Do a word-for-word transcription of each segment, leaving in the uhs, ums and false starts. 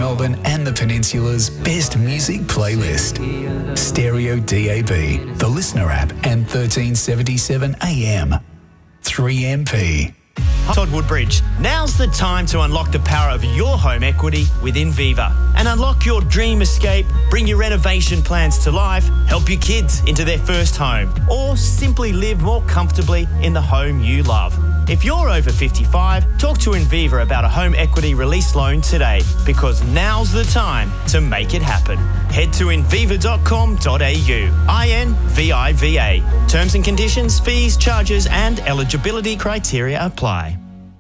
Melbourne and the Peninsula's best music playlist. Stereo D A B, the Listener app, and thirteen seventy-seven A M. three M P. Todd Woodbridge. Now's the time to unlock the power of your home equity with Inviva and unlock your dream escape, bring your renovation plans to life, help your kids into their first home, or simply live more comfortably in the home you love. If you're over fifty-five, talk to Inviva about a home equity release loan today, because now's the time to make it happen. Head to inviva dot com dot a u. I N V I V A. Terms and conditions, fees, charges and eligibility criteria apply.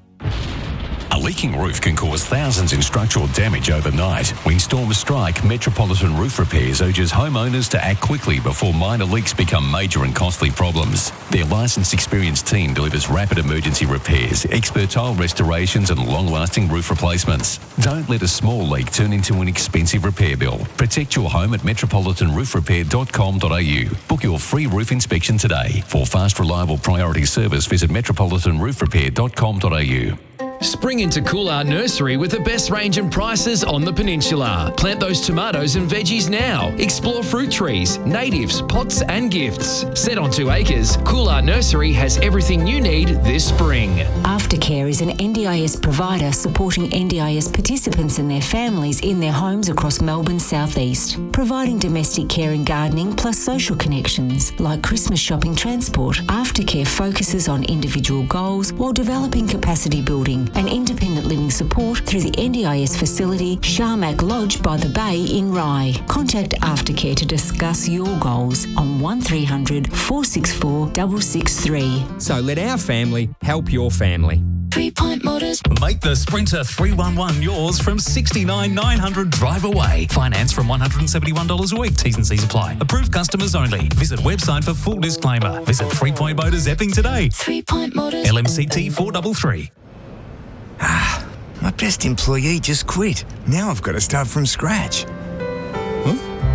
A leaking roof can cause thousands in structural damage overnight. When storms strike, Metropolitan Roof Repairs urges homeowners to act quickly before minor leaks become major and costly problems. Their licensed, experienced team delivers rapid emergency repairs, expert tile restorations and long-lasting roof replacements. Don't let a small leak turn into an expensive repair bill. Protect your home at metropolitan roof repair dot com dot a u. Book your free roof inspection today. For fast, reliable priority service, visit metropolitan roof repair dot com dot a u. Spring into Coolart Nursery with the best range and prices on the peninsula. Plant those tomatoes and veggies now. Explore fruit trees, natives, pots and gifts. Set on two acres, Coolart Nursery has everything you need this spring. Aftercare is an N D I S provider supporting N D I S participants and their families in their homes across Melbourne's southeast, providing domestic care and gardening plus social connections like Christmas shopping transport. Aftercare focuses on individual goals while developing capacity building and independent living support through the N D I S facility Sharmac Lodge by the Bay in Rye. Contact Aftercare to discuss your goals on one three hundred, four six four, six six three. So let our family help your family. Three Point Motors. Make the Sprinter three one one yours from sixty-nine thousand nine hundred dollars drive away. Finance from one hundred seventy-one dollars a week. T's and C's apply. Approved customers only. Visit website for full disclaimer. Visit Three Point Motors Epping today. Three Point Motors. L M C T four three three. Ah, my best employee just quit. Now I've got to start from scratch. Huh?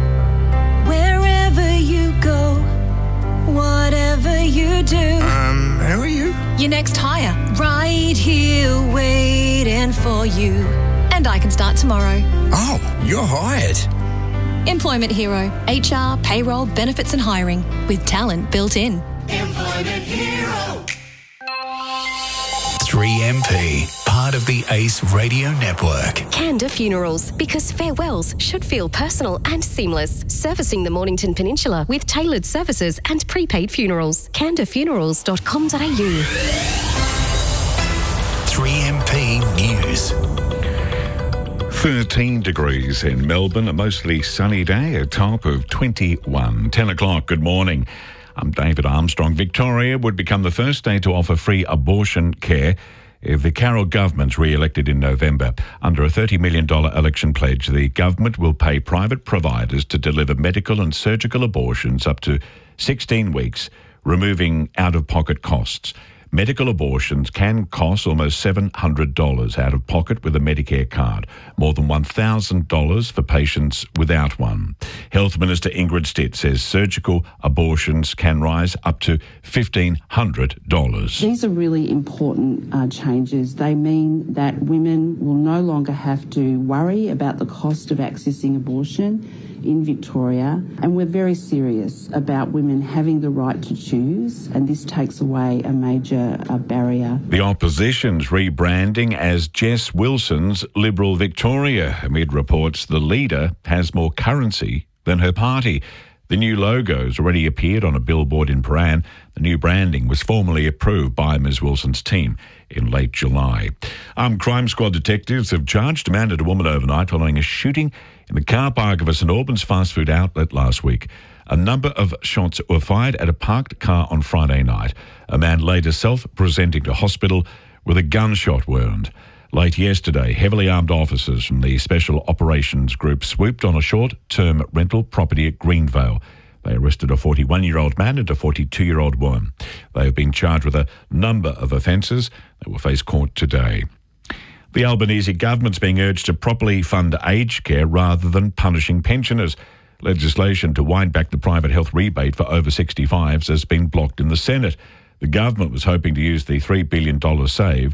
Wherever you go, whatever you do. Um, how are you? Your next hire, right here waiting for you. And I can start tomorrow. Oh, you're hired. Employment Hero. H R, payroll, benefits and hiring. With talent built in. Employment Hero. three M P, part of the Ace Radio Network. Canda Funerals, because farewells should feel personal and seamless. Servicing the Mornington Peninsula with tailored services and prepaid funerals. canda funerals dot com dot a u. three M P News. thirteen degrees in Melbourne, a mostly sunny day, a top of twenty-one. ten o'clock, good morning. I'm David Armstrong. Victoria would become the first state to offer free abortion care if the Carroll government's re-elected in November. Under a thirty million dollars election pledge, the government will pay private providers to deliver medical and surgical abortions up to sixteen weeks, removing out-of-pocket costs. Medical abortions can cost almost seven hundred dollars out of pocket with a Medicare card, more than one thousand dollars for patients without one. Health Minister Ingrid Stitt says surgical abortions can rise up to fifteen hundred dollars. These are really important uh, changes. They mean that women will no longer have to worry about the cost of accessing abortion in Victoria, and we're very serious about women having the right to choose, and this takes away a major uh, barrier. The opposition's rebranding as Jess Wilson's Liberal Victoria, amid reports the leader has more currency than her party. The new logo's already appeared on a billboard in Prahran. The new branding was formally approved by Miz Wilson's team in late July. Armed Crime Squad detectives have charged a man and a woman overnight following a shooting in the car park of a St Albans fast food outlet last week. A number of shots were fired at a parked car on Friday night. A man later self-presenting to hospital with a gunshot wound. Late yesterday, heavily armed officers from the Special Operations Group swooped on a short-term rental property at Greenvale. They arrested a forty-one-year-old man and a forty-two-year-old woman. They have been charged with a number of offences. They will face court today. The Albanese government's being urged to properly fund aged care rather than punishing pensioners. Legislation to wind back the private health rebate for over sixty-fives has been blocked in the Senate. The government was hoping to use the three billion dollars saved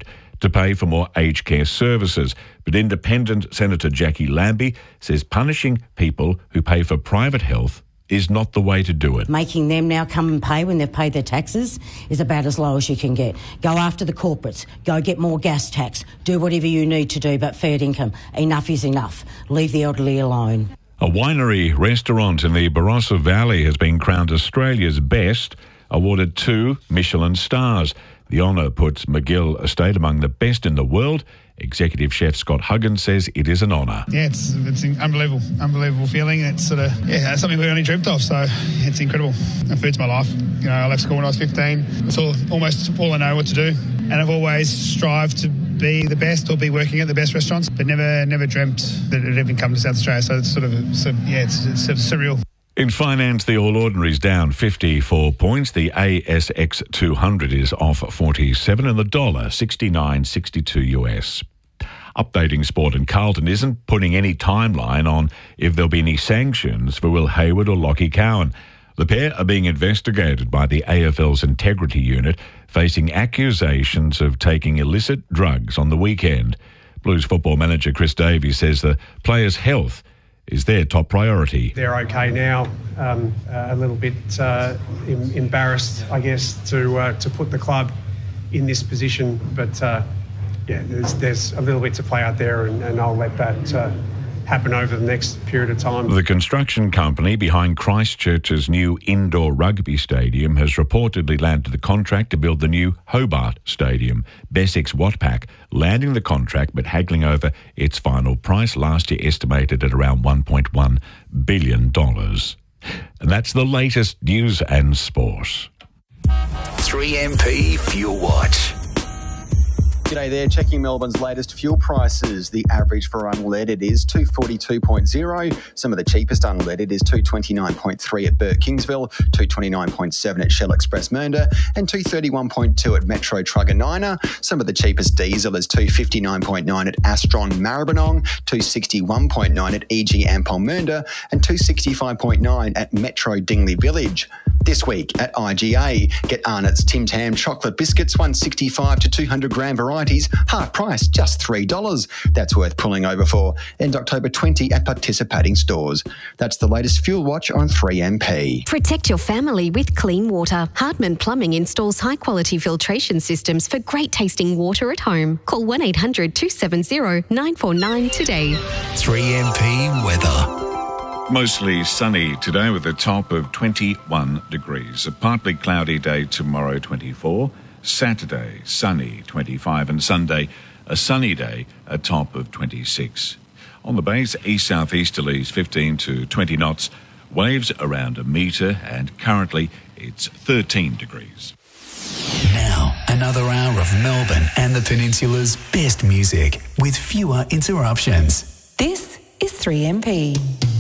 to pay for more aged care services. But independent Senator Jackie Lambie says punishing people who pay for private health is not the way to do it. Making them now come and pay when they've paid their taxes is about as low as you can get. Go after the corporates. Go get more gas tax. Do whatever you need to do, but fair income. Enough is enough. Leave the elderly alone. A winery restaurant in the Barossa Valley has been crowned Australia's best, awarded two Michelin stars. The honour puts McGill Estate among the best in the world. Executive Chef Scott Huggins says it is an honour. Yeah, it's it's an unbelievable, unbelievable feeling. It's sort of, yeah, something we only dreamt of, so it's incredible. And food's my life. You know, I left school when I was fifteen. It's all, almost all I know what to do. And I've always strived to be the best or be working at the best restaurants, but never never dreamt that it would even come to South Australia. So it's sort of, so, yeah, it's, it's sort of surreal. In finance, the All Ordinary's down fifty-four points. The A S X two hundred is off forty-seven and the dollar sixty-nine sixty-two U S. Updating sport, and Carlton isn't putting any timeline on if there'll be any sanctions for Will Hayward or Lockie Cowan. The pair are being investigated by the A F L's Integrity Unit, facing accusations of taking illicit drugs on the weekend. Blues football manager Chris Davies says the players' health is their top priority. They're okay now. Um, a little bit uh, em- embarrassed, I guess, to uh, to put the club in this position, but uh, yeah, there's there's a little bit to play out there, and, and I'll let that uh, happen over the next period of time. The construction company behind Christchurch's new indoor rugby stadium has reportedly landed the contract to build the new Hobart Stadium. Bessex Watpac landing the contract but haggling over its final price, last year estimated at around one point one billion dollars. And that's the latest news and sport. three M P Fuel Watch. G'day there, checking Melbourne's latest fuel prices. The average for unleaded is two forty-two point oh. Some of the cheapest unleaded is two twenty-nine point three at Burt Kingsville, two twenty-nine point seven at Shell Express Mernda, and two thirty-one point two at Metro Truganina. Some of the cheapest diesel is two fifty-nine point nine at Astron Maribyrnong, two sixty-one point nine at E G Ampol Mernda, and two sixty-five point nine at Metro Dingley Village. This week at I G A, get Arnott's Tim Tam chocolate biscuits, one sixty-five to two hundred gram varieties, half price, just three dollars. That's worth pulling over for. End October twentieth at participating stores. That's the latest Fuel Watch on three M P. Protect your family with clean water. Hardman Plumbing installs high-quality filtration systems for great-tasting water at home. Call one eight hundred two seven zero nine four nine today. three M P weather. Mostly sunny today with a top of twenty-one degrees. A partly cloudy day tomorrow, twenty-four. Saturday, sunny, twenty-five. And Sunday, a sunny day, a top of twenty-six. On the base, east-southeasterlies, fifteen to twenty knots. Waves around a metre, and currently it's thirteen degrees. Now, another hour of Melbourne and the Peninsula's best music with fewer interruptions. This is three M P.